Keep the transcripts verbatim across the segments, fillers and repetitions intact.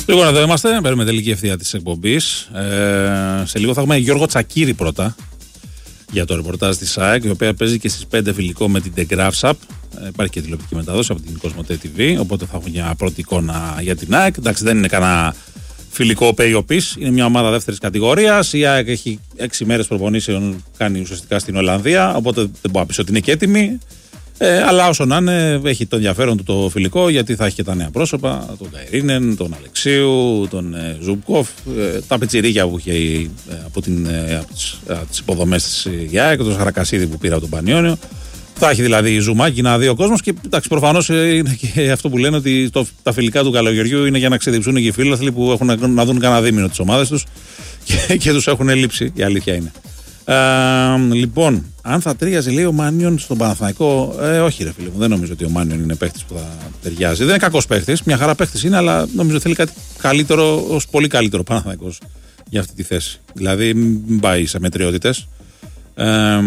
Λοιπόν, εδώ είμαστε. Παίρνουμε τελική ευθεία της εκπομπής. Ε, σε λίγο θα έχουμε Γιώργο Τσακίρη πρώτα για το ρεπορτάζ της ΑΕΚ, η οποία παίζει και στις πέντε φιλικό με την The Graphs App. Ε, υπάρχει και τηλεοπτική μετάδοση από την Κοσμοτέ τι βι, οπότε θα έχουμε μια πρώτη εικόνα για την ΑΕΚ. Εντάξει, δεν είναι κανένα φιλικό pay-o-piece, είναι μια ομάδα δεύτερης κατηγορίας. Η ΑΕΚ έχει έξι μέρες προπονήσεων, κάνει ουσιαστικά στην Ολλανδία, οπότε δεν μπορώ να πει ότι είναι και έτοιμη. Ε, αλλά όσο να είναι, έχει το ενδιαφέρον του το φιλικό, γιατί θα έχει και τα νέα πρόσωπα, τον Καϊρίνεν, τον Αλεξίου, τον ε, Ζουμπκοφ, ε, τα πετσιρίκια που είχε ε, από, την, ε, από τις, ε, τις υποδομές της ΙΑΕ και τον Σαρακασίδη που πήρα από τον Πανιόνιο. Θα έχει δηλαδή ζουμάκι να δει ο κόσμος και εντάξει, προφανώς ε, είναι και αυτό που λένε ότι το, τα φιλικά του Καλογεριού είναι για να ξεδιψούν και οι φίλαθλοι που έχουν να, να δουν κανένα δίμηνο τις ομάδες τους και, και τους έχουν λείψει, η αλήθεια είναι. Ε, λοιπόν, αν θα ταιριάζει λέει ο Μάνιον στον Παναθηναϊκό, ε, όχι ρε φίλε μου, δεν νομίζω ότι ο Μάνιον είναι παίχτης που θα ταιριάζει. Δεν είναι κακός παίχτης, μια χαρά παίχτης είναι, αλλά νομίζω θέλει κάτι καλύτερο, ως πολύ καλύτερο Παναθηναϊκός για αυτή τη θέση. Δηλαδή, μην πάει σε μετριότητες. Ε,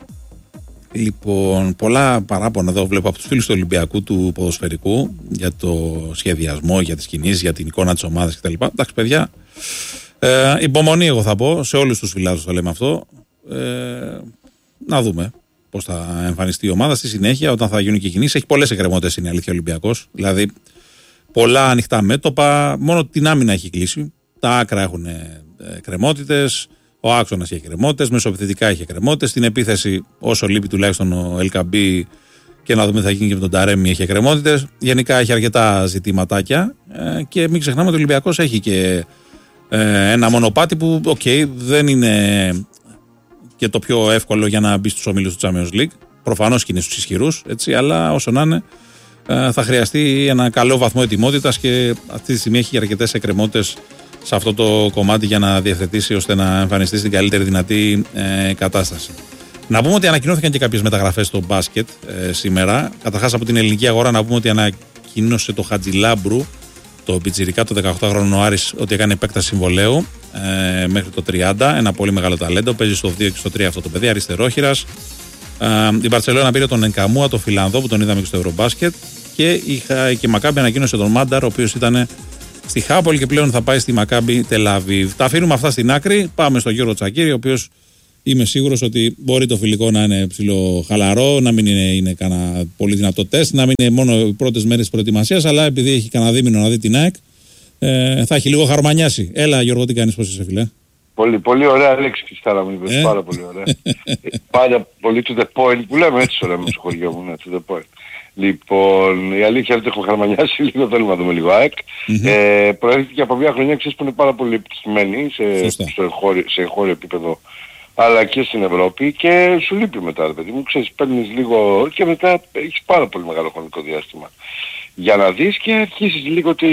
λοιπόν, πολλά παράπονα εδώ βλέπω από τους φίλους του Ολυμπιακού του ποδοσφαιρικού για το σχεδιασμό, για τις κινήσεις, για την εικόνα της ομάδας κτλ. Εντάξει, παιδιά, ε, υπομονή, εγώ θα πω, σε όλους τους φιλάδους το λέμε αυτό. Ε, να δούμε πώς θα εμφανιστεί η ομάδα στη συνέχεια όταν θα γίνουν και κινήσεις. Έχει πολλές εκκρεμότητες, είναι η αλήθεια, ο Ολυμπιακός. Δηλαδή, πολλά ανοιχτά μέτωπα. Μόνο την άμυνα έχει κλείσει. Τα άκρα έχουν εκκρεμότητες. Ο άξονας έχει εκκρεμότητες. Μεσοεπιθετικά έχει εκκρεμότητες. Στην επίθεση, όσο λείπει τουλάχιστον ο Ελκαμπή και να δούμε τι θα γίνει και με τον Ταρέμι, έχει εκκρεμότητες. Γενικά έχει αρκετά ζητηματάκια. Ε, και μην ξεχνάμε ότι ο Ολυμπιακός έχει και ε, ένα μονοπάτι που, οκ, okay, δεν είναι και το πιο εύκολο για να μπει στους ομίλους του Champions League. Προφανώς και είναι στους ισχυρούς, έτσι, αλλά όσο να είναι, ε, θα χρειαστεί ένα καλό βαθμό ετοιμότητας και αυτή τη στιγμή έχει αρκετές εκκρεμότητες σε αυτό το κομμάτι για να διευθετήσει ώστε να εμφανιστεί στην καλύτερη δυνατή ε, κατάσταση. Να πούμε ότι ανακοινώθηκαν και κάποιες μεταγραφές στο μπάσκετ ε, σήμερα. Καταρχάς από την ελληνική αγορά να πούμε ότι ανακοίνωσε το Χατζηλάμπρου, το πιτσιρικά, το δεκαοκτάχρονο Άρης, ότι έκανε επέκταση συμβολαίου ε, μέχρι το τριάντα. Ένα πολύ μεγάλο ταλέντο. Παίζει στο δύο και στο τρία αυτό το παιδί, αριστερόχειρας. Ε, η Μπαρτσελόνα πήρε τον Ενκαμούα, τον Φιλανδό, που τον είδαμε και στο Ευρωμπάσκετ. Και η, και η Μακάμπι ανακοίνωσε τον Μάνταρ, ο οποίος ήταν στη Χάπολ και πλέον θα πάει στη Μακάμπι Τελαβίβ. Τα αφήνουμε αυτά στην άκρη. Πάμε στον Γιώργο Τσακίρη, ο οποίος είμαι σίγουρος ότι μπορεί το φιλικό να είναι ψηλό χαλαρό, να μην είναι, είναι κανένα πολύ δυνατό τεστ, να μην είναι μόνο οι πρώτες μέρες προετοιμασίας, αλλά επειδή έχει κανένα δίμηνο να δει την ΑΕΚ, ε, θα έχει λίγο χαρμανιάσει. Έλα Γιώργο, τι κάνεις, πώς είσαι φίλε? Πολύ, πολύ ωραία λέξη Χριστάρα μου είπες, ε? πάρα πολύ ωραία. Πάρα πολύ to the point, που λέμε έτσι ωραία με το χωριό μου, ναι, to the point. Λοιπόν, η αλήθεια είναι ότι έχουμε χαρμανιάσει λίγο, θέλουμε να δούμε λίγο ΑΕΚ. Mm-hmm. Ε, προέρχεται από μια χρονιά ξέρεις, που είναι πάρα πολύ επιτυχημένη σε, σε, εγχώριο, σε εγχώριο επίπεδο, αλλά και στην Ευρώπη, και σου λείπει μετά ρε παιδί μου, ξέρεις, παίρνεις λίγο και μετά έχεις πάρα πολύ μεγάλο χρονικό διάστημα για να δεις και αρχίσεις λίγο ότι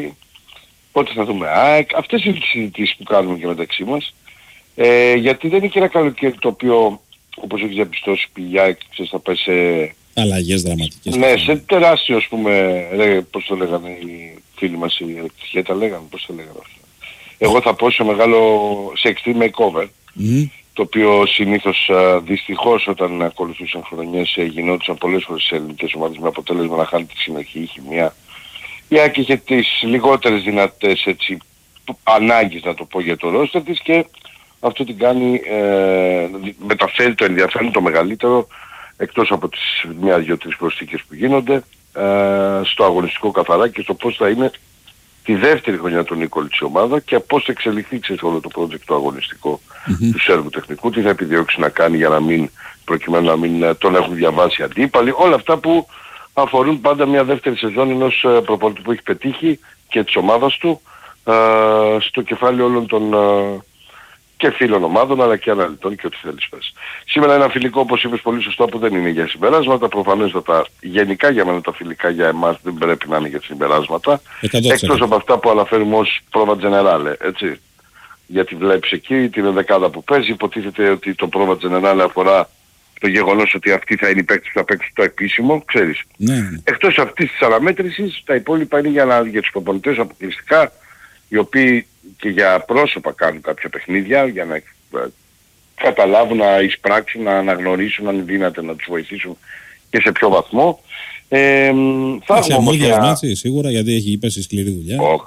πότε θα δούμε ΑΕΚ. Αυτές είναι τις συζητήσεις που κάνουμε και μεταξύ μας, ε, γιατί δεν είναι και ένα καλοκαίρι το οποίο, όπως έχεις διαπιστώσει, πηγιά, ξέρεις, θα πάει σε αλλαγές δραματικές. Ναι, σε τεράστιο, ας πούμε, ρε, πώς το λέγανε οι φίλοι μας, οι ελεκτρικοί, τα λέγανε, πώς το λέγανε αυτό. Εγώ θα πω σε μεγάλο, σε extreme makeover, mm. το οποίο συνήθως α, δυστυχώς όταν ακολουθούσαν χρονιές ε, γινόντουσαν πολλές φορές σε ελληνικές ομάδες με αποτέλεσμα να χάνει τη συνοχή, η χημεία. Η ΑΕΚ είχε τις λιγότερες δυνατές έτσι, ανάγκες, να το πω, για το ρόστερ της, και αυτό την κάνει, ε, μεταφέρει το ενδιαφέρον το μεγαλύτερο, εκτός από τις μία, δύο, τρεις προσθήκες που γίνονται, ε, στο αγωνιστικό καθαρά και στο πώς θα είναι τη δεύτερη χρονιά του Νίκολη της ομάδα και πώς θα εξελιχθεί ξέρεις, όλο το project το αγωνιστικό mm-hmm. του Σέρβου τεχνικού, τι θα επιδιώξει να κάνει για να μην, προκειμένου να μην τον έχουν διαβάσει αντίπαλοι, όλα αυτά που αφορούν πάντα μια δεύτερη σεζόν ενός προπονητή που έχει πετύχει και της ομάδας του ε, στο κεφάλι όλων των ε, και φίλων ομάδων αλλά και αναλυτών και ό,τι θέλεις πες. Σήμερα ένα φιλικό, όπως είπες πολύ σωστά, που δεν είναι για συμπεράσματα. Προφανέστατα γενικά για μένα τα φιλικά για εμάς δεν πρέπει να είναι για συμπεράσματα, εκτός από αυτά που αναφέρουμε ως πρόβα τζενεράλε, έτσι. Γιατί βλέπεις εκεί την δεκάδα που παίζει, υποτίθεται ότι το πρόβα τζενεράλε αφορά το γεγονός ότι αυτή θα είναι η παίκτης που θα παίξει το επίσημο, ξέρεις. Ναι. Εκτός αυτής της αναμέτρησης, τα υπόλοιπα είναι για, να, για τους προπονητές αποκλειστικά, οι οποίοι και για πρόσωπα κάνουν κάποια παιχνίδια, για να καταλάβουν, να εισπράξουν, να αναγνωρίσουν αν δύναται να τους βοηθήσουν και σε ποιο βαθμό. Ε, θα έχουμε όμως μια... μάτσι, σίγουρα, γιατί έχει πέσει σκληρή δουλειά. Oh,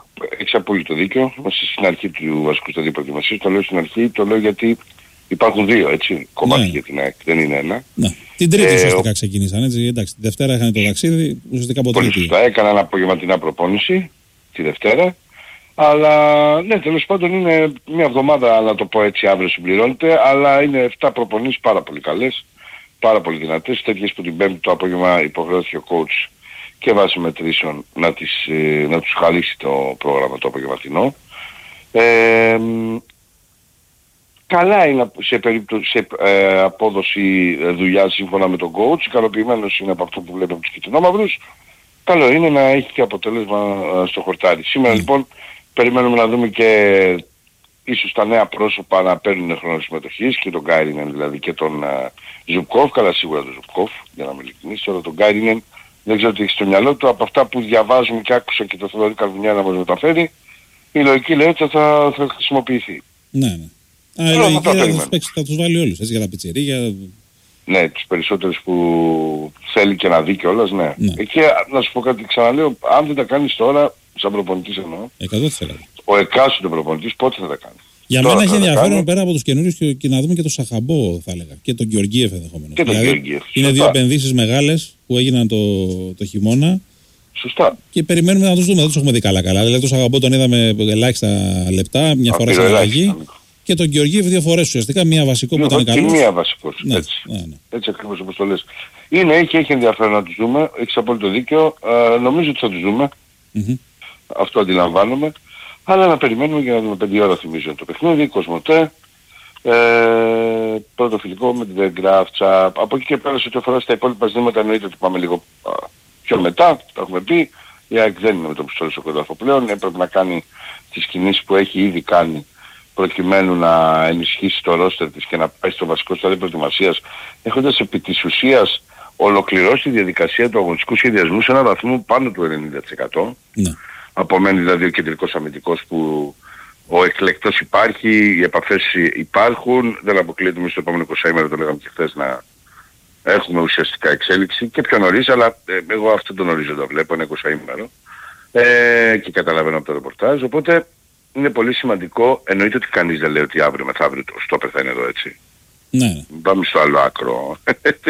έχεις απόλυτο δίκιο. Είμαστε στην αρχή του βασικού σταδίου προετοιμασίας. Το λέω στην αρχή, το λέω γιατί υπάρχουν δύο έτσι, κομμάτια ναι. για την ΑΕΚ, δεν είναι ένα. Ναι. Την Τρίτη ε, ουσιαστικά ο... ξεκίνησαν, έτσι. Εντάξει, τη Δευτέρα είχαν το ταξίδι, ουσιαστικά από Τρίτη. Πολύ σωστά, έκαναν απογευματινά προπόνηση τη Δευτέρα. Αλλά ναι, τέλος πάντων είναι μια εβδομάδα, να το πω έτσι, αύριο συμπληρώνεται, αλλά είναι επτά προπονήσεις πάρα πολύ καλές, πάρα πολύ δυνατές, τέτοιες που την Πέμπτη το απόγευμα υποχρεώθηκε ο coach και βάσει μετρήσεων να, τις, ε, να τους χαλίσει το πρόγραμμα το απογευματινό. Ε, καλά είναι σε, περίπτωση, σε ε, απόδοση ε, δουλειά σύμφωνα με τον coach, ικανοποιημένος είναι από αυτό που βλέπουμε τους κυτρινόμαυρους. Καλό είναι να έχει και αποτέλεσμα ε, στο χορτάρι. Σήμερα mm. λοιπόν περιμένουμε να δούμε και ίσως τα νέα πρόσωπα να παίρνουν χρόνο συμμετοχής και τον Γκάιρινεν δηλαδή και τον uh, Ζουμπκόφ, καλά σίγουρα τον Ζουμπκόφ για να με ειλικρινείς. Τώρα τον Γκάιρινεν δεν ξέρω τι έχει στο μυαλό του, από αυτά που διαβάζουμε και άκουσα και το Θοδωρή Καρδουνιά να μας μεταφέρει, η λογική λέει ότι θα, θα χρησιμοποιηθεί. Ναι, ναι. Α, η λογική θα, θα, παίξει, θα τους βάλει όλους, έτσι, για τα πιτσιρίγια. Ναι, τους περισσότερους που θέλει και να δει κιόλας, ναι. ναι. Εκεί να σου πω κάτι, ξαναλέω, αν δεν τα κάνεις τώρα, σαν προπονητής εννοώ, εκατό τοις εκατό. Ο εκάστοτε προπονητής πότε θα τα κάνει. Για τώρα μένα έχει ενδιαφέρον κάνει... πέρα από τους καινούριους και, και να δούμε και τον Σαχαμπό, θα έλεγα. Και τον Γεωργίεφ ενδεχομένως. Και τον δηλαδή, Γεωργίεφ. Είναι δύο επενδύσεις μεγάλες που έγιναν το, το χειμώνα. Σωστά. Και περιμένουμε να τους δούμε. Δεν τους έχουμε δει καλά-καλά. Δηλαδή τον Σαχαμπό τον είδαμε ελάχιστα λεπτά, μια φορά στην αλλαγή. Και τον Γεωργίεφ δύο φορές ουσιαστικά. Μία βασικό που ήταν καλός. Και μία βασικός. Ναι, έτσι. Ναι, ναι. Έτσι ακριβώς όπως το λες. Είναι, έχει, έχει ενδιαφέρον να τους δούμε. Έχεις απόλυτο δίκιο. Ε, νομίζω ότι θα τους δούμε. Mm-hmm. Αυτό αντιλαμβάνομαι. Αλλά να περιμένουμε για να δούμε πέντε ώρα θυμίζω το παιχνίδι, Κοσμοτέ, ε, πρώτο φιλικό με την Γκράφτσα. Από εκεί και πέρα σε ό,τι αφορά στα υπόλοιπα ζητήματα εννοείται ότι πάμε λίγο α, πιο μετά, το έχουμε πει. Η ΑΕΚ δεν είναι με το πιστόλι στο κοντάφο πλέον, έπρεπε να κάνει τις κινήσεις που έχει ήδη κάνει προκειμένου να ενισχύσει το ρόστερ της και να πάει στο βασικό στάδιο προετοιμασίας, έχοντας επί της ουσίας ολοκληρώσει τη διαδικασία του αγωνιστικού σχεδιασμού σε έναν βαθμό πάνω του ενενήντα τοις εκατό. Ναι. Απομένει δηλαδή ο κεντρικός αμυντικός που ο εκλεκτός υπάρχει, οι επαφές υπάρχουν, δεν αποκλείεται εμείς στο επόμενο εικοσάήμερο, το λέγαμε και χθες, να έχουμε ουσιαστικά εξέλιξη και πιο νωρίς, αλλά ε, εγώ αυτό το νωρίς το βλέπω, ένα εικοσάήμερο ε, και καταλαβαίνω από το ρεπορτάζ, οπότε είναι πολύ σημαντικό, εννοείται ότι κανείς δεν λέει ότι αύριο μεθαύριο το στόπερ θα είναι εδώ, έτσι. Ναι. Πάμε στο άλλο άκρο.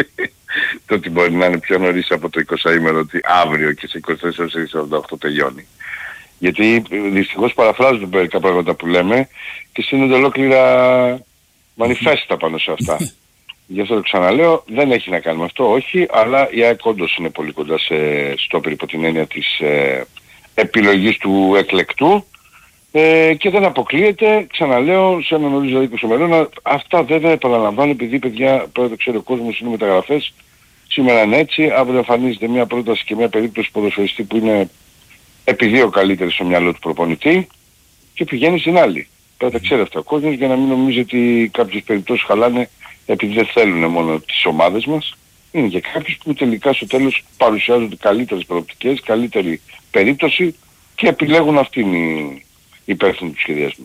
Το ότι μπορεί να είναι πιο νωρίς από το εικοσάήμερο, ότι αύριο και σε είκοσι τέσσερα σαράντα οκτώ τελειώνει. Γιατί δυστυχώς παραφράζονται μερικά πράγματα που λέμε και στείνονται ολόκληρα μανιφέστα πάνω σε αυτά. Γι' αυτό το ξαναλέω, δεν έχει να κάνει με αυτό, όχι, αλλά η ΑΕΚ όντως είναι πολύ κοντά σε στόπερ υπό την έννοια της ε, επιλογής του εκλεκτού ε, και δεν αποκλείεται, ξαναλέω, σε έναν ορίζοντα είκοσι ημερών. Αυτά βέβαια επαναλαμβάνω επειδή παιδιά πρέπει να ξέρει ο κόσμος, είναι μεταγραφές. Σήμερα είναι έτσι, αύριο εμφανίζεται μια πρόταση και μια περίπτωση ποδοσφαιριστή που είναι επειδή ο καλύτερος στο μυαλό του προπονητή και πηγαίνει στην άλλη. Πρέπει να τα ξέρει αυτό ο κόσμος για να μην νομίζει ότι κάποιες περιπτώσεις χαλάνε επειδή δεν θέλουν μόνο τις ομάδες μας. Είναι και κάποιοι που τελικά στο τέλος παρουσιάζονται καλύτερες προοπτικές, καλύτερη περίπτωση και επιλέγουν αυτήν η υπεύθυνη του σχεδιασμού.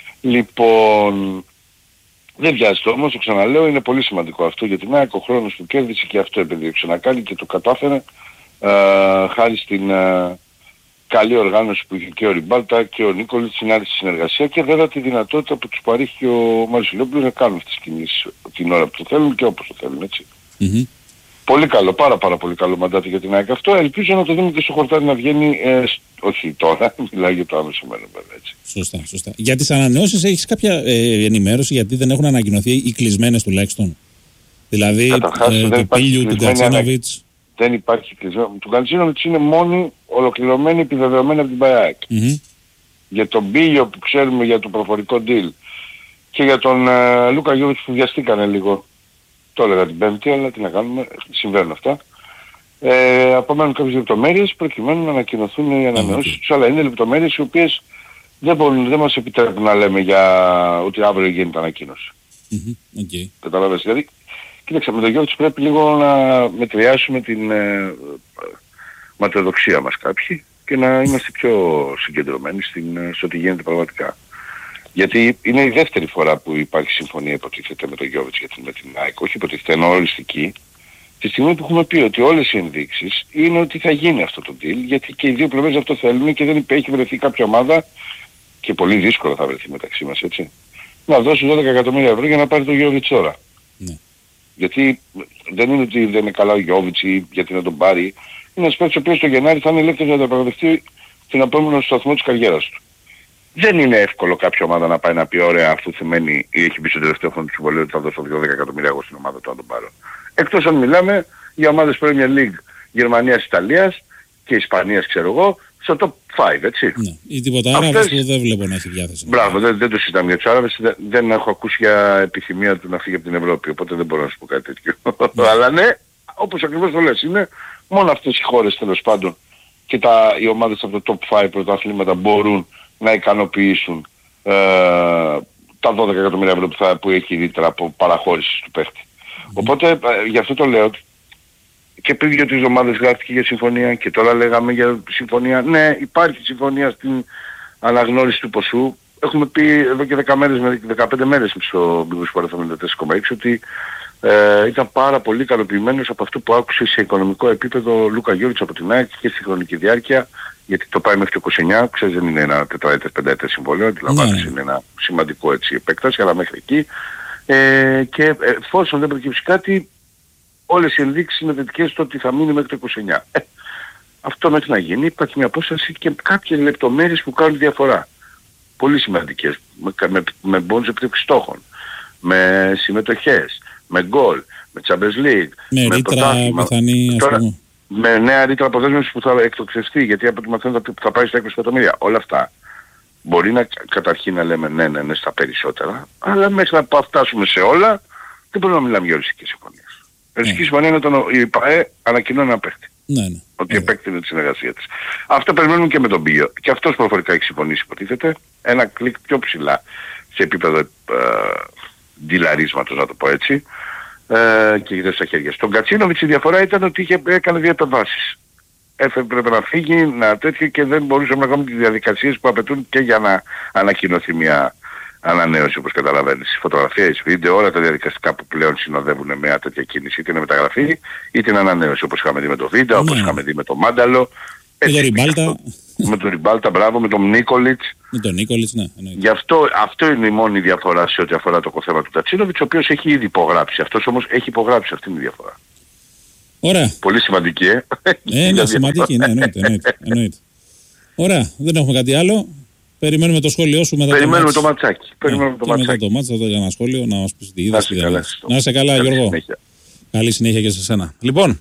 Λοιπόν, δεν βιάζεται όμως, το ξαναλέω, είναι πολύ σημαντικό αυτό για την ΑΕΚ, ο χρόνος που κέρδισε και αυτό επεδίωξε να κάνει και το κατάφερε ε, χάρη στην ε, καλή οργάνωση που είχε και ο Ριμπάλτα και ο Νίκολης στην άλλη συνεργασία και βέβαια τη δυνατότητα που τους παρήχε ο Μαρσιλόπουλος να κάνουν αυτές τις κινήσεις την ώρα που το θέλουν και όπως το θέλουν, έτσι. Mm-hmm. Πολύ καλό, πάρα πάρα πολύ καλό μαντάτι για την ΑΕΚ αυτό. Ελπίζω να το δούμε και στο χορτάρι να βγαίνει, ε, όχι τώρα, μιλάει για το άμεσο μέλλον βέβαια, έτσι. Σωστά, σωστά. Για τις ανανεώσεις έχεις κάποια ε, ενημέρωση γιατί δεν έχουν ανακοινωθεί οι κλεισμένες τουλάχιστον. Δηλαδή, ε, του Πίλιου, του Γκατσίνοβιτς. Δεν υπάρχει κλεισμένο. Του Γκατσίνοβιτς είναι μόνη ολοκληρωμένη, επιβεβαιωμένη από την ΑΕΚ. Mm-hmm. Για τον Πίλιο που ξέρουμε για το προφορικό deal και για τον ε, Λούκα Γιώβιτς που βιαστήκανε λίγο. Το έλεγα την Πέμπτη, αλλά τι να κάνουμε, συμβαίνουν αυτά. Ε, απομένουν κάποιες λεπτομέρειες προκειμένου να ανακοινωθούν οι ανανεώσεις okay. τους, αλλά είναι λεπτομέρειες οι οποίες δεν, μπορούν, δεν μας επιτρέπουν να λέμε για ότι αύριο γίνεται ανακοίνωση. Mm-hmm. Okay. Καταλάβες, δηλαδή, κοίταξε, με τον Γιώργο πρέπει λίγο να μετριάσουμε την ε, ματαιοδοξία μας κάποιοι και να είμαστε πιο συγκεντρωμένοι στην, στο τι γίνεται πραγματικά. Γιατί είναι η δεύτερη φορά που υπάρχει συμφωνία υποτίθεται με τον Γιώβιτς για την, με την ΑΕΚ. Όχι υποτίθεται, ενώ οριστική. Τη στιγμή που έχουμε πει ότι όλες οι ενδείξεις είναι ότι θα γίνει αυτό το deal, γιατί και οι δύο πλευρές αυτό θέλουν και δεν έχει βρεθεί κάποια ομάδα, και πολύ δύσκολο θα βρεθεί μεταξύ μας, έτσι, να δώσει δώδεκα εκατομμύρια ευρώ για να πάρει το Γιώβιτς τώρα. Ναι. Γιατί δεν είναι ότι δεν είναι καλά ο Γιώβιτς ή γιατί να τον πάρει. Είναι ένας παίκτης ο οποίος το Γενάρη θα είναι ελεύθερος να διαπραγματευτεί την επόμενο σταθμό της καριέρας του. Δεν είναι εύκολο κάποια ομάδα να πάει να πει ωραία, αφού θυμαίνει ή έχει μπει στο τελευταίο χρόνο του συμβολέου ότι θα δώσω δώδεκα εκατομμύρια εγώ στην ομάδα του να τον πάρω. Εκτός αν μιλάμε για ομάδες Premier League Γερμανίας, Ιταλίας και Ισπανίας, ξέρω εγώ, στο top πέντε, έτσι. Ναι. Ή τίποτα άλλο. Αυτές... που δεν βλέπω να έχει διάθεση. Μπράβο, δεν, δεν το συζητάμε για τους Άραβες, δεν, δεν έχω ακούσει για επιθυμία του να φύγει από την Ευρώπη, οπότε δεν μπορώ να σου πω κάτι τέτοιο. Ναι. Αλλά ναι, όπως ακριβώς το λες, είναι μόνο αυτές οι χώρες τέλος πάντων και τα, οι ομάδες από το top πέντε πρωταθλήματα μπορούν να ικανοποιήσουν ε, τα δώδεκα εκατομμύρια ευρώ που, θα, που έχει ιδιαίτερα από παραχώρηση του παίχτη. Mm. Οπότε ε, γι' αυτό το λέω και πριν για τις εβδομάδες γράφτηκε για συμφωνία και τώρα λέγαμε για συμφωνία. Ναι, υπάρχει συμφωνία στην αναγνώριση του ποσού. Έχουμε πει εδώ και δέκα μέρες με δεκαπέντε μέρες στο Big Sport εβδομήντα τέσσερα κόμμα έξι ότι ε, ήταν πάρα πολύ ικανοποιημένος από αυτό που άκουσε σε οικονομικό επίπεδο ο Λούκα Γιώβιτς από την ΑΕΚ και στη χρονική διάρκεια, γιατί το πάει μέχρι το είκοσι εννιά, ξέρεις δεν είναι ένα τετραετές πενταετές συμβόλαιο, αντιλαμβάνεσαι, ναι. Είναι ένα σημαντικό έτσι επέκταση, αλλά μέχρι εκεί. Ε, και εφόσον δεν προκύψει κάτι, όλες οι ενδείξεις είναι θετικές στο ότι θα μείνει μέχρι το είκοσι εννιά. Ε, αυτό μέχρι να γίνει υπάρχει μια απόσταση και κάποιες λεπτομέρειες που κάνουν διαφορά. Πολύ σημαντικές, με, με, με μπόνους επιτεύξης στόχων, με συμμετοχές, με γκολ, με Champions League, με, με ρήτρα πιθανή, ας πούμε. Με νέα ρήτρα αποδέσμευσης που θα εκτοξευθεί, γιατί από ό,τι μαθαίνω θα, θα πάει στα είκοσι εκατομμύρια. Όλα αυτά μπορεί να καταρχήν να λέμε ναι, ναι, ναι στα περισσότερα, αλλά μέχρι να φτάσουμε σε όλα δεν μπορούμε να μιλάμε για οριστικές συμφωνίες. Η οριστική συμφωνία είναι όταν η ΠΑΕ ανακοινώνει ένα παίχτη. Ναι, ναι. Ότι επέκτηνε τη συνεργασία της. Αυτό περιμένουμε και με τον Πίγιο. Και αυτός προφορικά έχει συμφωνήσει, υποτίθεται, ένα κλικ πιο ψηλά σε επίπεδο ε, ντυλαρίσματος, να το πω έτσι, ε, και γύρω στα χέρια. Στον Κατσίνοβιτς η διαφορά ήταν ότι είχε, έκανε δύο επεμβάσεις. Έπρεπε να φύγει, να τέτοιο και δεν μπορούσαμε να κάνουμε τις διαδικασίες που απαιτούν και για να ανακοινωθεί μια ανανέωση, όπως καταλαβαίνεις. Φωτογραφίες, βίντεο, όλα τα διαδικαστικά που πλέον συνοδεύουν με μια τέτοια κίνηση, είτε είναι μεταγραφή είτε είναι ανανέωση, όπως είχαμε δει με το βίντεο, όπως είχαμε δει με το Μάνταλο. Με τον Ριμπάλτα. Με τον Ριμπάλτα, μπράβο, με τον Νίκολιτς. Με τον Νίκολιτς, ναι. Γι' αυτό, αυτό είναι η μόνη διαφορά σε ό,τι αφορά το θέμα του Κατσίνοβιτς, ο οποίος έχει ήδη υπογράψει. Αυτός όμως έχει υπογράψει, αυτή είναι η διαφορά. Ωραία. Πολύ σημαντική, ε. Ε, ναι, σημαντική, ναι, εννοείται, εννοείται, εννοείται. Ωραία, δεν έχουμε κάτι άλλο. Περιμένουμε το σχόλιο σου μετά. Περιμένουμε το, το ματσάκι. Περιμένουμε το ματσάκι. Μετά το μάτς θα το ένα σχόλιο να μας πεις τι είδες. Να είσαι καλά, Καλή Γιώργο. Συνέχεια. Καλή συνέχεια και σε σένα. Λοιπόν,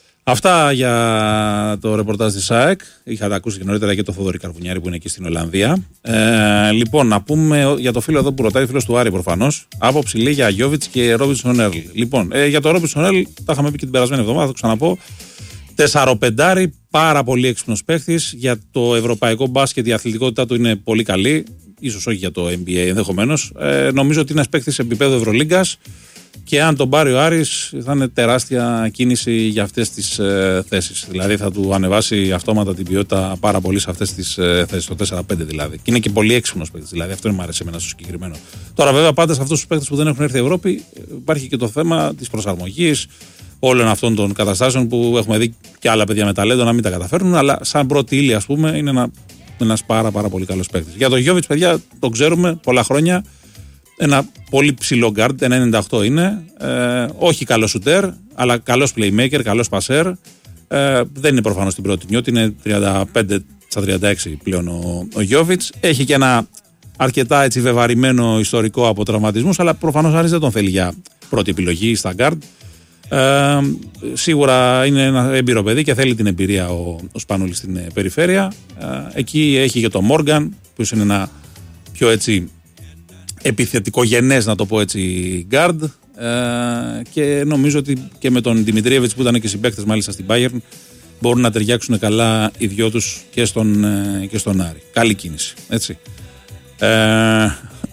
αυτά για το ρεπορτάζ της ΑΕΚ. Είχατε ακούσει και νωρίτερα και το Θοδωρή Καρβουνιάρη που είναι εκεί στην Ολλανδία. Ε, λοιπόν, να πούμε για το φίλο εδώ που ρωτάει, φίλος του Άρη προφανώς, άποψη λέει για Γιώβιτς και Ρόμπινσον Έρλ. Λοιπόν, ε, για το Ρόμπινσον Έρλ τα είχαμε πει και την περασμένη εβδομάδα, θα το ξαναπώ. Τεσσαροπεντάρι, πάρα πολύ έξυπνος παίχτης. Για το ευρωπαϊκό μπάσκετ η αθλητικότητά του είναι πολύ καλή. Ίσως όχι για το N B A ενδεχομένως. Ε, νομίζω ότι είναι ένας παίχτης επίπεδο Ευρωλίγκας και αν τον πάρει ο Άρης θα είναι τεράστια κίνηση για αυτές τις ε, θέσεις. Δηλαδή θα του ανεβάσει αυτόματα την ποιότητα πάρα πολύ σε αυτές τις ε, θέσεις, το τέσσερα πέντε δηλαδή. Και είναι και πολύ έξυπνος παίχτης. Δηλαδή αυτό μου αρέσει εμένα στο συγκεκριμένο. Τώρα βέβαια πάντα σε αυτούς τους παίχτες που δεν έχουν έρθει η Ευρώπη υπάρχει και το θέμα της προσαρμογής όλων αυτών των καταστάσεων που έχουμε δει και άλλα παιδιά με ταλέντο να μην τα καταφέρνουν, αλλά σαν πρώτη ύλη, ας πούμε, είναι ένα, ένας πάρα, πάρα πολύ καλός παίκτης. Για τον Γιώβιτς, παιδιά, τον ξέρουμε πολλά χρόνια. Ένα πολύ ψηλό γκάρντ, ένα ενενήντα οκτώ είναι. Ε, όχι καλός σουτέρ, αλλά καλός playmaker, καλός πασέρ. Ε, δεν είναι προφανώς την πρώτη νιώτη, είναι τριάντα πέντε στα τριάντα έξι πλέον ο, ο Γιώβιτς. Έχει και ένα αρκετά έτσι βεβαρημένο ιστορικό από τραυματισμούς, αλλά προφανώς Άρης δεν τον θέλει για πρώτη επιλογή στα γκάρντ. Ε, σίγουρα είναι ένα έμπειρο παιδί και θέλει την εμπειρία ο, ο Σπανούλης στην ε, περιφέρεια. Ε, εκεί έχει και το Μόργαν, που είναι ένα πιο έτσι επιθετικό γενές, να το πω έτσι, γκάρντ. Ε, και νομίζω ότι και με τον Δημητρίεβιτς που ήταν και συμπαίκτες μάλιστα στην Bayern μπορούν να ταιριάξουν καλά οι δυο τους και στον, ε, και στον Άρη. Καλή κίνηση, έτσι. Ε,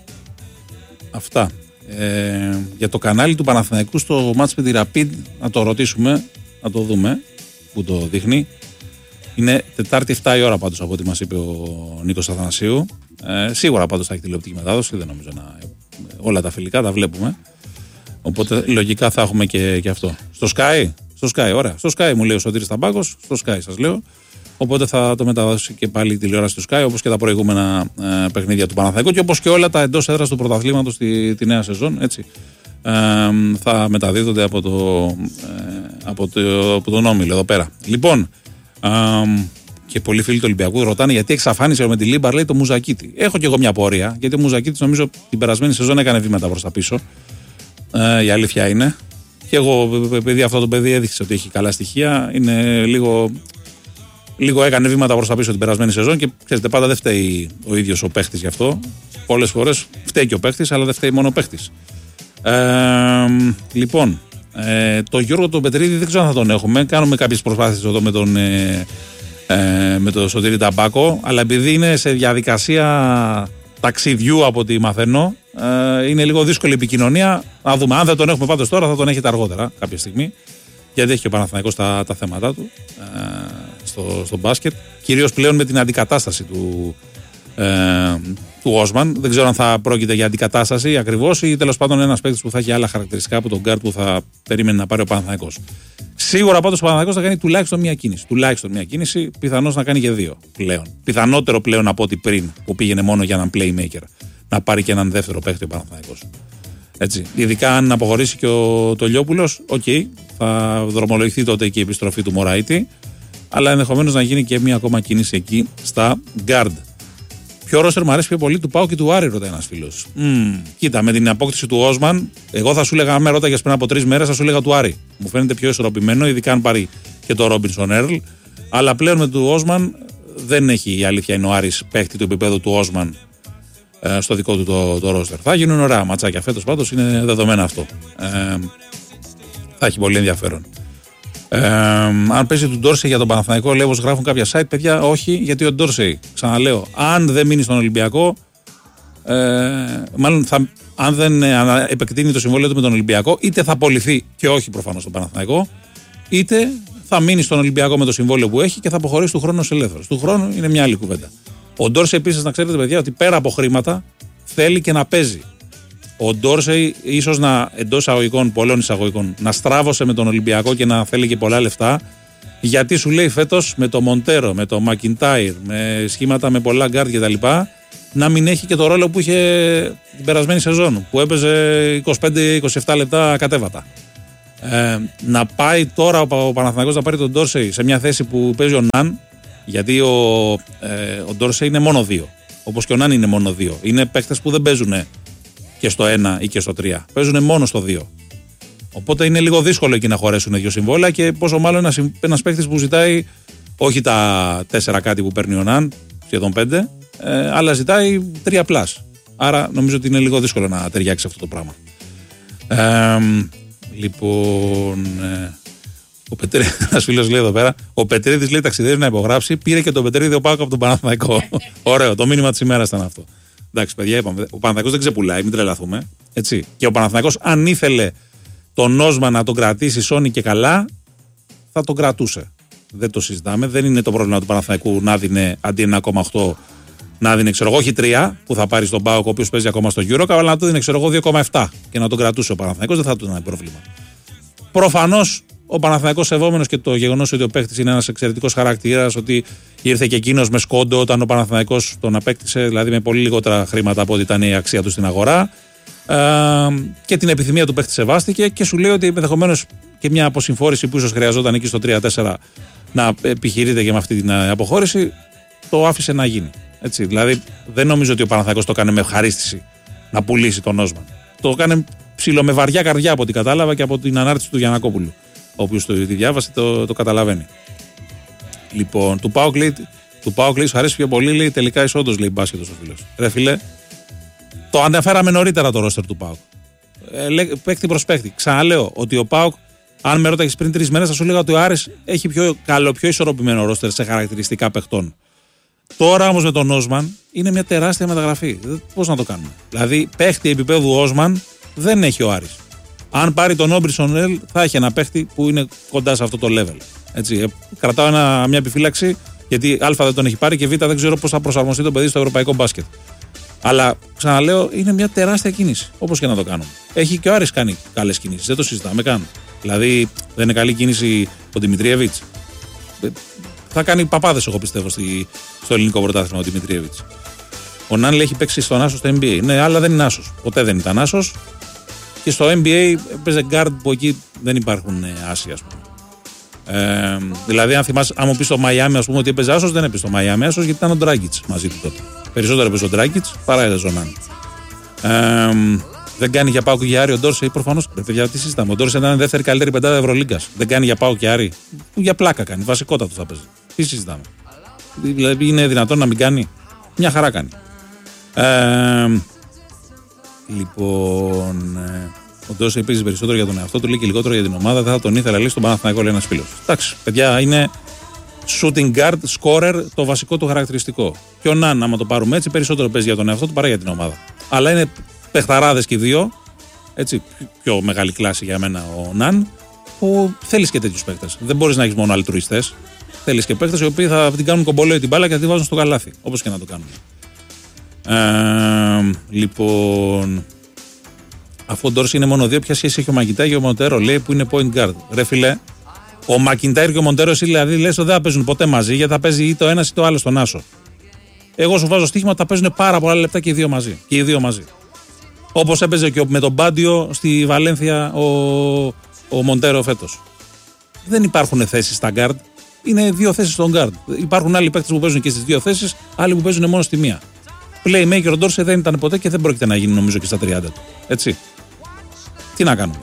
αυτά. Ε, για το κανάλι του Παναθηναϊκού στο μάτς με τη Rapid να το ρωτήσουμε, να το δούμε που το δείχνει. Είναι Τετάρτη επτά η ώρα πάντως από ό,τι μας είπε ο Νίκος Αθανασίου. Ε, σίγουρα πάντως θα έχει τηλεοπτική μετάδοση, δεν νομίζω να... όλα τα φιλικά τα βλέπουμε. Οπότε λογικά θα έχουμε και, και αυτό. Στο Sky, Στο Sky, ωραία. Στο Sky μου λέει ο Σωτήρης Ταμπάκος, στο Sky σας λέω. Οπότε θα το μεταδώσει και πάλι η τηλεόραση του Sky, όπως και τα προηγούμενα ε, παιχνίδια του Παναθηναϊκού και όπως και όλα τα εντός έδρας του πρωταθλήματος τη, τη νέα σεζόν. Έτσι. Ε, θα μεταδίδονται από, το, ε, από, το, από τον Όμιλο εδώ πέρα. Λοιπόν, ε, και πολλοί φίλοι του Ολυμπιακού ρωτάνε γιατί εξαφάνισε με τη Λίμπαρ, λέει, το Μουζακίτη. Έχω και εγώ μια πορεία, γιατί ο Μουζακίτης νομίζω την περασμένη σεζόν έκανε βήματα προς τα πίσω. Ε, η αλήθεια είναι. Και εγώ, επειδή αυτό το παιδί έδειξε ότι έχει καλά στοιχεία, είναι λίγο, λίγο έκανε βήματα προς τα πίσω την περασμένη σεζόν και ξέρετε, πάντα δεν φταίει ο ίδιος ο παίχτης γι' αυτό. Πολλές φορές φταίει και ο παίχτης, αλλά δεν φταίει μόνο ο παίχτης. Ε, λοιπόν, ε, το Γιώργο τον Πετρίδη δεν ξέρω αν θα τον έχουμε. Κάνουμε κάποιες προσπάθειες εδώ με τον, ε, ε, με τον Σωτήρη Ταμπάκο, αλλά επειδή είναι σε διαδικασία ταξιδιού από ό,τι μαθαίνω, ε, είναι λίγο δύσκολη η επικοινωνία. Να δούμε. Αν δεν τον έχουμε πάντως τώρα, θα τον έχετε αργότερα κάποια στιγμή. Γιατί έχει και ο Παναθηναϊκός τα, τα θέματα του ε, στο, στο μπάσκετ. Κυρίως πλέον με την αντικατάσταση του, ε, του Όσμαν. Δεν ξέρω αν θα πρόκειται για αντικατάσταση ακριβώς ή τέλος πάντων ένας παίκτης που θα έχει άλλα χαρακτηριστικά από τον γκάρτ που θα περίμενε να πάρει ο Παναθηναϊκός. Σίγουρα πάντως ο Παναθηναϊκός θα κάνει τουλάχιστον μία κίνηση. Τουλάχιστον μία κίνηση, πιθανώς να κάνει και δύο πλέον. Πιθανότερο πλέον από ό,τι πριν που πήγαινε μόνο για έναν playmaker. Να πάρει και έναν δεύτερο παίκτη ο Παναθηναϊκός. Έτσι. Ειδικά αν αποχωρήσει και ο Τολιόπουλος, οκ, okay, θα δρομολογηθεί τότε και η επιστροφή του Μωράιτη. Αλλά ενδεχομένως να γίνει και μία ακόμα κίνηση εκεί στα guard. Ποιο ρόστερ μου αρέσει πιο πολύ, του Πάου και του Άρη, ρωτάει ένας φίλος. Mm, κοίτα, με την απόκτηση του Όσμαν, εγώ θα σου έλεγα, αν με ρώταγες πριν από τρεις μέρες, θα σου έλεγα του Άρη. Μου φαίνεται πιο ισορροπημένο, ειδικά αν πάρει και το Ρόμπινσον Έρλ. Αλλά πλέον με του Όσμαν δεν έχει, η αλήθεια είναι, ο Άρης παίχτη του επίπεδου του Όσμαν ε, στο δικό του το, το ρόστερ. Θα γίνουν ωραία ματσάκια φέτος, πάντως είναι δεδομένο αυτό. Ε, θα έχει πολύ ενδιαφέρον. Ε, αν παίζει του Ντόρσεϊ για τον Παναθηναϊκό, λέω όπως γράφουν κάποια site, παιδιά, όχι, γιατί ο Ντόρσεϊ, ξαναλέω, αν δεν μείνει στον Ολυμπιακό, ε, μάλλον θα, αν δεν ε, επεκτείνει το συμβόλαιο του με τον Ολυμπιακό, είτε θα απολυθεί και όχι προφανώς στον Παναθηναϊκό, είτε θα μείνει στον Ολυμπιακό με το συμβόλαιο που έχει και θα αποχωρήσει του χρόνου ως ελεύθερος. Του χρόνου είναι μια άλλη κουβέντα. Ο Ντόρσεϊ επίσης, να ξέρετε, παιδιά, ότι πέρα από χρήματα θέλει και να παίζει. Ο Ντόρσεϊ, ίσως να εντός εισαγωγικών, πολλών εισαγωγικών, να στράβωσε με τον Ολυμπιακό και να θέλει και πολλά λεφτά, γιατί σου λέει φέτος με το Μοντέρο, με το Μακιντάιρ, με σχήματα με πολλά γκάρτ κτλ., να μην έχει και το ρόλο που είχε την περασμένη σεζόν, που έπαιζε είκοσι πέντε είκοσι επτά λεπτά κατέβατα. Ε, να πάει τώρα ο Παναθηναϊκός να πάρει τον Ντόρσεϊ σε μια θέση που παίζει ο Ναν, γιατί ο, ε, ο Ντόρσεϊ είναι μόνο δύο. Όπως και ο Ναν είναι μόνο δύο. Είναι παίκτες που δεν παίζουν και στο ένα ή και στο τρία. Παίζουν μόνο στο δύο. Οπότε είναι λίγο δύσκολο εκεί να χωρέσουν δύο συμβόλαια και πόσο μάλλον ένας, ένας παίκτης που ζητάει όχι τα τέσσερα κάτι που παίρνει ο Ναν, σχεδόν πέντε, ε, αλλά ζητάει τρία πλάς. Άρα νομίζω ότι είναι λίγο δύσκολο να ταιριάξει αυτό το πράγμα. Ε, λοιπόν, ε, ο Πετρίδης, ένας φίλος λέει εδώ πέρα, ο Πετρίδης λέει ταξιδεύει να υπογράψει, πήρε και τον Πετρίδη ο Πάκο από τον Παναθηναϊκό. Ωραίο, το μήνυμα της ημέρας ήταν αυτό. Εντάξει, παιδιά, είπαμε, ο Παναθηναϊκός δεν ξεπουλάει, μην τρελαθούμε. Έτσι. Και ο Παναθηναϊκός, αν ήθελε τον Όσμαν να τον κρατήσει σώνει και καλά, θα τον κρατούσε. Δεν το συζητάμε. Δεν είναι το πρόβλημα του Παναθηναϊκού να δίνει αντί ένα κόμμα οκτώ να δίνει, ξέρω εγώ, όχι τρία που θα πάρει στον ΠΑΟΚ, ο οποίος παίζει ακόμα στο EuroCup, αλλά να το δίνει, ξέρω εγώ, δύο κόμμα επτά και να τον κρατούσε ο Παναθηναϊκός, δεν θα του ήταν πρόβλημα. Προφανώς ο Παναθηναϊκός, σεβόμενος και το γεγονός ότι ο παίκτης είναι ένας εξαιρετικός χαρακτήρας, ότι ήρθε και εκείνος με σκόντο όταν ο Παναθηναϊκός τον απέκτησε, δηλαδή με πολύ λιγότερα χρήματα από ό,τι ήταν η αξία του στην αγορά. Ε, και την επιθυμία του παίκτη σεβάστηκε και σου λέει ότι ενδεχομένως και μια αποσυμφόρηση που ίσως χρειαζόταν εκεί στο τρία τέσσερα να επιχειρείται και με αυτή την αποχώρηση, το άφησε να γίνει. Έτσι, δηλαδή δεν νομίζω ότι ο Παναθηναϊκός το έκανε με ευχαρίστηση να πουλήσει τον Όσμαν. Το έκανε ψηλό με βαριά καρδιά από ό,τι κατάλαβα και από την ανάρτηση του Γιαννακόπουλου. Όποιος το διάβασε το, το καταλαβαίνει. Λοιπόν, του ΠΑΟΚ λέει, του ΠΑΟΚ λέει, σου αρέσει πιο πολύ, λέει, τελικά είσαι όντως, λέει, μπάσκετος ο φίλος. Ρε φίλε, το αναφέραμε νωρίτερα το ρόστερ του ΠΑΟΚ. Ε, παίκτη προς παίκτη. Ξαναλέω ότι ο ΠΑΟΚ, αν με ρώταγες πριν τρεις μέρες, θα σου έλεγα ότι ο Άρης έχει πιο καλό, πιο ισορροπημένο ρόστερ σε χαρακτηριστικά παιχτών. Τώρα όμως με τον Όσμαν είναι μια τεράστια μεταγραφή. Πώς να το κάνουμε. Δηλαδή, παίχτη επίπεδου Όσμαν δεν έχει ο Άρης. Αν πάρει τον Όμπρισον Ελ, θα έχει ένα παίχτη που είναι κοντά σε αυτό το level. Έτσι, κρατάω ένα, μια επιφύλαξη, γιατί Α δεν τον έχει πάρει και Β δεν ξέρω πώς θα προσαρμοστεί το παιδί στο ευρωπαϊκό μπάσκετ. Αλλά ξαναλέω, είναι μια τεράστια κίνηση. Όπως και να το κάνουμε. Έχει και ο Άρης κάνει καλές κινήσεις. Δεν το συζητάμε καν. Δηλαδή δεν είναι καλή κίνηση ο Δημητριέβιτς. Θα κάνει παπάδες, εγώ πιστεύω, στη, στο ελληνικό πρωτάθλημα ο Δημητριέβιτς. Ο Ναν έχει παίξει στον Άσο στο N B A. Ναι, αλλά δεν είναι Άσος. Ποτέ δεν ήταν Άσος. Και στο N B A παίζει guard που εκεί δεν υπάρχουν Άσοι, ας πούμε. Ε, δηλαδή, αν θυμάσαι, αν μου πει στο Μαϊάμι, ας πούμε, ότι έπαιζε Άσος, δεν έπαιζε στο Μαϊάμι Άσος γιατί ήταν ο Ντράγκιτς μαζί του τότε. Περισσότερο έπαιζε ο Ντράγκιτς παρά έπαιζε ο Ναν. Ε, δεν κάνει για Πάο και Άρη ο Ντόρσεϊ, προφανώς. Για τι συζητάμε. Ο Ντόρσεϊ ήταν δεύτερη καλύτερη πεντάδα Ευρωλίγκας. Δεν κάνει για Πάο και Άρη. Που για πλάκα κάνει. Βασικότατο θα παίζει. Τι συζητάμε. Δηλαδή, είναι δυνατόν να μην κάνει. Μια χαρά κάνει. Ε, λοιπόν. Ε, ο Ντόρσεϊ παίζει περισσότερο για τον εαυτό του, λέει και λιγότερο για την ομάδα. Δεν θα τον ήθελα, λέει, στον Παναθηναϊκό, λέει ένας φίλος. Εντάξει, παιδιά, είναι shooting guard, scorer, το βασικό του χαρακτηριστικό. Και ο Ναν, άμα το πάρουμε έτσι, περισσότερο παίζει για τον εαυτό του παρά για την ομάδα. Αλλά είναι παιχταράδες και οι δύο, έτσι, πιο μεγάλη κλάση για μένα ο Ναν, που θέλεις και τέτοιους παίκτες. Δεν μπορείς να έχεις μόνο αλτρουιστές. Θέλεις και παίκτες οι οποίοι θα την κάνουν κομπολέο την μπάλα και θα τη βάζουν στο καλάθι. Όπως και να το κάνουν. Ε, λοιπόν. Αφού ο Ντόρση είναι μόνο δύο, ποια σχέση έχει ο Μακιντάιρ και ο Μοντέρο, λέει, που είναι point guard. Ρε φίλε, ο Μακιντάιρ και ο Μοντέρο, εσύ δηλαδή λες ότι δεν θα παίζουν ποτέ μαζί, γιατί θα παίζει ή το ένα ή το άλλο στον Άσο. Εγώ σου βάζω στοίχημα ότι θα παίζουν πάρα πολλά λεπτά και οι δύο μαζί. Και οι δύο μαζί. Όπως έπαιζε και με τον Μπάντιο στη Βαλένθια ο, ο Μοντέρο φέτος. Δεν υπάρχουν θέσεις στα guard. Είναι δύο θέσεις στον guard. Υπάρχουν άλλοι παίκτες που παίζουν και στις δύο θέσεις, άλλοι που παίζουν μόνο στη μία. Playmaker ο Ντόρσε δεν ήταν ποτέ και δεν πρόκειται να γίνει, νομίζω, και στα τριάντα του. Έτσι. Τι να κάνουμε.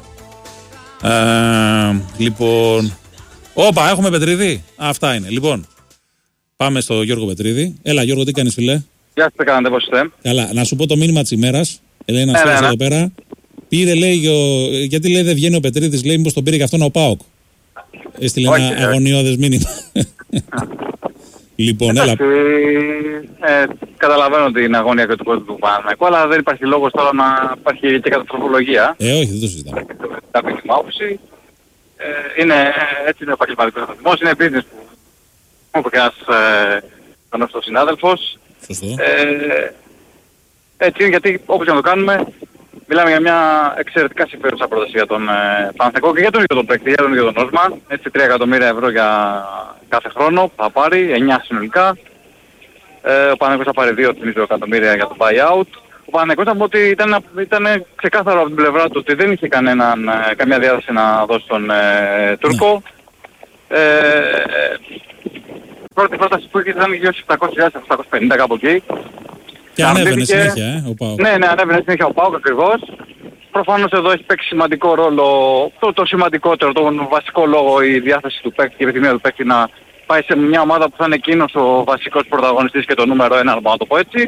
Ε, λοιπόν. Όπα, έχουμε Πετρίδη. Αυτά είναι. Λοιπόν, πάμε στο Γιώργο Πετρίδη. Έλα, Γιώργο, τι κάνεις, φιλέ? Γεια σας, τι κάνετε, πώς είστε? Καλά, να σου πω το μήνυμα της ημέρας. Λέει ένας φίλος εδώ πέρα. Πήρε, λέει, ο... γιατί λέει δεν βγαίνει ο Πετρίδης, λέει, μήπως τον πήρε και αυτόν ο ΠΑΟΚ. Έστειλε ένα όχι, αγωνιώδες μήνυμα. Λοιπόν, εντάξει, έλα. Ε, καταλαβαίνω την αγωνία και του κόσμου του Παναθηναϊκού, αλλά δεν υπάρχει λόγος τώρα να υπάρχει και καταστροφολογία. Ε, όχι, δεν το συζητάμε. Τα μήνυμα άποψη. Ε, είναι, έτσι είναι ο επαγγελματικός αθλητισμός, είναι business που μου είπε ένας ε, γνωστός συνάδελφος. Σωστό. Ε, έτσι είναι, γιατί όπως και να το κάνουμε, μιλάμε για μια εξαιρετικά συμφέρουσα πρόταση για τον ε, Παναθηναϊκό και για τον ίδιο τον παίκτη, για τον ίδιο τον Όσμαν. Έτσι τρία εκατομμύρια ευρώ για κάθε χρόνο που θα πάρει, εννιά συνολικά. Ε, ο Παναθηναϊκός θα πάρει δύο εκατομμύρια για το buyout. Ο Παναθηναϊκός θα πω ότι ήταν, ήταν ξεκάθαρο από την πλευρά του ότι δεν είχε κανέναν, καμία διάθεση να δώσει τον ε, Τούρκο. Ναι. Ε, πρώτη πρόταση που είχε ήταν γύρω στους επτακόσιες χιλιάδες επτακόσιες πενήντα κάπου εκεί. Και ανέβαινε συνέχεια, ε, ο ΠΑΟΚ. Ναι, ναι, ανέβαινε συνέχεια ο ΠΑΟΚ ακριβώς. Προφανώς εδώ έχει παίξει σημαντικό ρόλο, το, το σημαντικότερο, τον βασικό λόγο, η διάθεση του παίκτη και η επιθυμία του παίκτη να πάει σε μια ομάδα που θα είναι εκείνος ο βασικός πρωταγωνιστής και το νούμερο ένα, να το πω έτσι.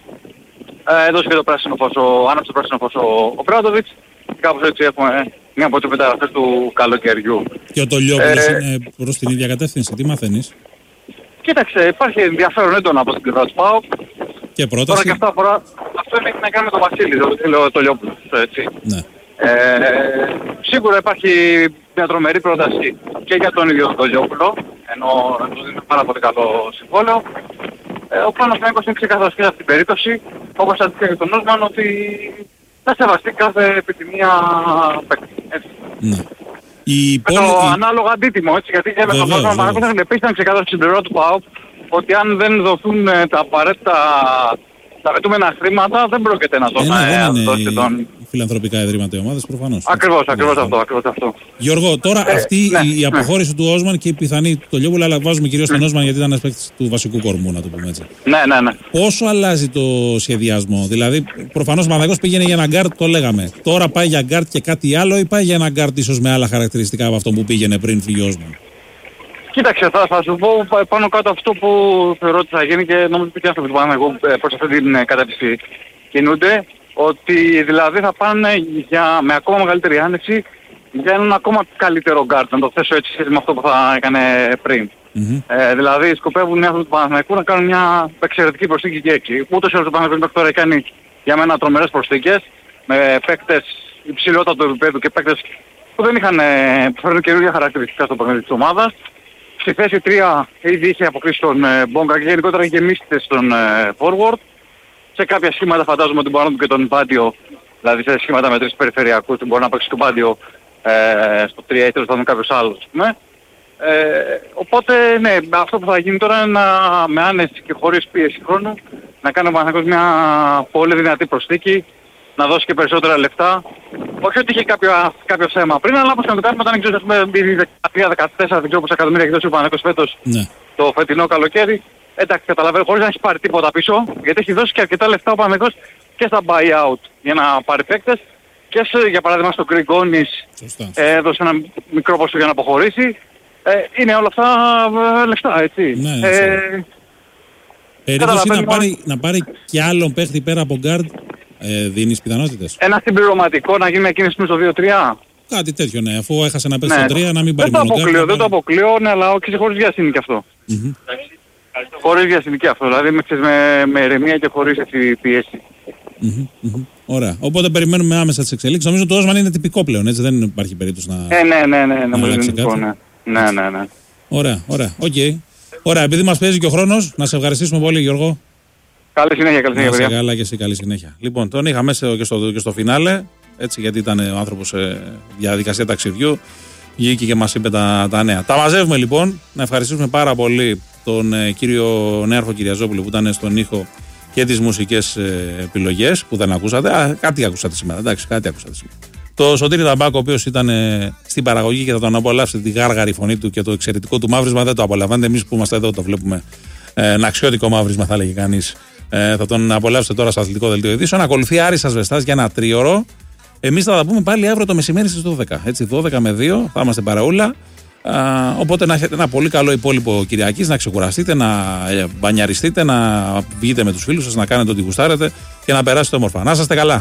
Ε, έδωσε και το πράσινο φως, ο, άναψε το πράσινο φως ο, ο Μπράντοβιτς. Κάπως έτσι έχουμε μια από τις μεταγραφές του καλοκαιριού. Και ο Τολιόπουλος ε, είναι προς την ίδια κατεύθυνση, τι μαθαίνεις? Κοίταξε, υπάρχει ενδιαφέρον έντονο από την πλευρά του ΠΑΟΚ. Και πρόταση. Τώρα και αυτό αφορά, αυτό έχει να κάνει με τον Βασίλη, το Τολιόπουλος, έτσι. Ναι. Ε, σίγουρα υπάρχει μια τρομερή πρόταση και για τον ίδιο τον Τολιόπουλο, ενώ του δίνει πάρα πολύ καλό συμβόλαιο. Ε, ο Παναθηναϊκός είναι ξεκάθαρος και σε αυτήν την περίπτωση, όπως αντίθετα και τον Όσμαν, ότι θα σεβαστεί κάθε επιθυμία παίκτη. Ναι. Η με πόλη... το ανάλογο αντίτιμο, έτσι, γιατί για τον Όσμαν Παναθηναϊκός επίσης ήταν ξεκάθαρος στην πλευρά του ΠΑΟΚ ότι αν δεν δοθούν τα απαραίτητα τα απαιτούμενα χρήματα δεν πρόκειται να τον ε, ναι, δώσει τον... φιλανθρωπικά ιδρύματα οι ομάδες, προφανώς. Ακριβώς, ακριβώς αυτό, ακριβώς αυτό. Γιώργο, τώρα ε, αυτή ναι, η αποχώρηση ναι. του Όσμαν και η πιθανή του Τολιόπουλου, αλλά βάζουμε κυρίως τον Όσμαν γιατί ήταν ένας παίκτης του βασικού κορμού, να το πούμε έτσι. Ναι, ναι, ναι. Πόσο αλλάζει το σχεδιασμό? Δηλαδή, προφανώς ο Παναθηναϊκός πήγαινε για ένα γκάρτ, το λέγαμε. Τώρα πάει για γκάρτ και κάτι άλλο ή πάει για ένα γκάρτ ίσως με άλλα χαρακτηριστικά από αυτό που πήγαινε πριν φύγει ο Όσμαν? Κοίταξε, θα, θα σου πω πάνω κάτω αυτό που θεωρώ ότι θα γίνει και νομίζω ότι και άνθρωποι του Παναθηναϊκού προς αυτή την κατεύθυνση κινούνται, ότι δηλαδή θα πάνε για, με ακόμα μεγαλύτερη άνεση για έναν ακόμα καλύτερο γκάρτ, να το θέσω έτσι με αυτό που θα έκανε πριν. Mm-hmm. Ε, δηλαδή σκοπεύουν οι άνθρωποι του Παναθηναϊκού να κάνουν μια εξαιρετική προσθήκη και εκεί. Ούτως ή άλλως ο Παναθηναϊκός μέχρι τώρα έχει κάνει για μένα τρομερές προσθήκες με παίκτες υψηλότατου επίπεδου και παίκτες που δεν είχαν, που φέρνουν καινούργια χαρακτηριστικά στο παιχνίδι της ομάδας. Στη θέση τρία ήδη είχε αποκλείσει τον ε, Μπόγκα και γενικότερα γεμίστηκε στον ε, forward. Σε κάποια σχήματα φαντάζομαι ότι μπορεί να δουν και τον Μπάντιο, δηλαδή σε σχήματα με τρεις περιφερειακούς, μπορεί να παίξει τον Μπάντιο ε, στο τρία ή τέλος πάντων κάποιος άλλος, ας πούμε. Ε, οπότε ναι, αυτό που θα γίνει τώρα είναι να, με άνεση και χωρίς πίεση χρόνου να κάνει ο Παναθηναϊκός μια πολύ δυνατή προσθήκη, να δώσει και περισσότερα λεφτά. Όχι ότι είχε κάποιο, κάποιο θέμα πριν, αλλά όπως να το κάνουμε όταν ξέρεις, ας πούμε, δεκατρία δεκατέσσερα, δεν ξέρω πόσα εκατομμύρια έχει δώσει ο Παναθηναϊκός φέτος, ναι, το φετινό καλοκαίρι. Εντάξει, καταλαβαίνω, χωρίς να έχει πάρει τίποτα πίσω, γιατί έχει δώσει και αρκετά λεφτά ο Παναθηναϊκός και στα buyout για να πάρει παίκτες και σε, για παράδειγμα στο Γκριγκόνης έδωσε ένα μικρό ποσό για να αποχωρήσει. Ε, είναι όλα αυτά ε, λεφτά, έτσι. Ναι, ε, περίπτωση να πάρει, να πάρει και άλλον παίχτη πέρα από γκάρντ, ε, δίνεις πιθανότητες? Ένα συμπληρωματικό να γίνει μια κίνηση στο δύο τρία. Κάτι τέτοιο, ναι. Αφού έχασε να παίξει ναι. στο τρία, να μην πάρει δεν μόνο το αποκλείω, γκάρντ. Δεν το αποκλείω, ναι, αλλά όχι χωρίς βιασύνη και αυτό. Mm-hmm. Χωρίς βιασύνη και αυτό, δηλαδή με, με, με ερεμία και χωρίς έτσι πίεση. Mm-hmm, mm-hmm. Ωραία. Οπότε περιμένουμε άμεσα τις εξελίξεις. Νομίζω το Όσμαν είναι τυπικό πλέον, έτσι. Δεν υπάρχει περίπτωση να. Ε, ναι, ναι, ναι, ναι, να ναι, αλλάξει ναι, κάτι. ναι, ναι, ναι, ναι. Ωραία, ωραία. Οκ. Okay. Ωραία, επειδή μας παίζει και ο χρόνος, να σε ευχαριστήσουμε πολύ, Γιώργο. Καλή συνέχεια, καλή συνέχεια, παιδιά. Καλά και εσύ, καλή συνέχεια. Λοιπόν, τον είχα μέσα και στο, και στο φινάλε, έτσι, γιατί ήταν ο άνθρωπος σε διαδικασία ταξιδιού. Βγήκε και μας είπε τα, τα νέα. Τα μαζεύουμε λοιπόν. Να ευχαριστήσουμε πάρα πολύ τον ε, κύριο Νέαρχο Κυριαζόπουλο που ήταν στον ήχο και τις μουσικές ε, επιλογές που δεν ακούσατε. Α, κάτι ακούσατε σήμερα. Εντάξει, κάτι ακούσατε σήμερα. Το Σωτήρη Ταμπάκο, ο οποίος ήταν ε, στην παραγωγή και θα τον απολαύσετε τη γάργαρη φωνή του και το εξαιρετικό του μαύρισμα. Δεν το απολαμβάνετε. Εμείς που είμαστε εδώ το βλέπουμε ε, ένα αξιώτικο μαύρισμα, θα έλεγε κανείς. Ε, θα τον απολαύσετε τώρα στο Αθλητικό Δελτίο Ειδήσεων. Ακολουθεί Άρης Ασβεστάς για ένα τρίωρο. Εμείς θα τα πούμε πάλι αύριο το μεσημέρι στις δώδεκα. Έτσι, δώδεκα με δύο θα είμαστε παραούλα. Α, οπότε να έχετε ένα πολύ καλό υπόλοιπο Κυριακής, να ξεκουραστείτε, να μπανιαριστείτε, να βγείτε με τους φίλους σας, να κάνετε ό,τι γουστάρετε και να περάσετε όμορφα. Να είστε καλά.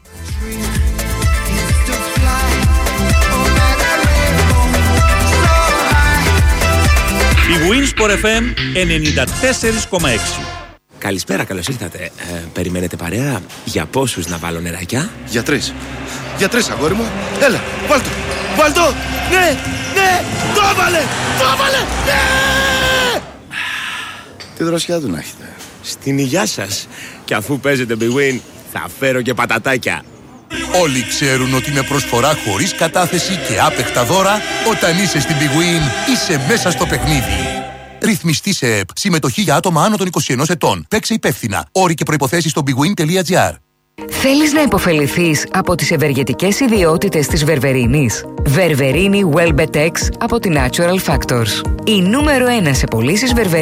Η Winsport εφ εμ ενενήντα τέσσερα κόμμα έξι. Καλησπέρα, καλώς ήρθατε. Ε, περιμένετε παρέα? Για πόσους να βάλω νεράκια? Για τρεις. Για τρεις, αγόρι μου. Έλα, βάλ' το. Βάλ' το. Ναι, ναι, το έβαλε. Το έβαλε. Ναι. Τι δροσιά του να έχετε. Στην υγειά σας. Και αφού παίζετε Big Win, θα φέρω και πατατάκια. Όλοι ξέρουν ότι με προσφορά χωρίς κατάθεση και άπεχτα δώρα, όταν είσαι στην Big Win, είσαι μέσα στο παιχνίδι. Ρυθμιστή σε ΕΠ. Συμμετοχή για άτομα άνω των είκοσι ενός ετών. Παίξε υπεύθυνα. Όροι και προϋποθέσεις στο bigwin τελεία gr. Θέλεις να υποφεληθείς από τις ευεργετικές ιδιότητες της βερβερίνης? Βερβερίνη Welbetex από την Natural Factors. Η νούμερο ένα σε πωλήσεις βερβερίνης.